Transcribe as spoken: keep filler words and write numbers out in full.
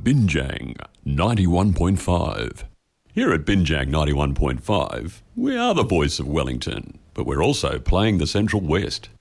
Binjang ninety-one point five. Here at Binjang ninety-one point five, we are the voice of Wellington, but we're also playing the Central West.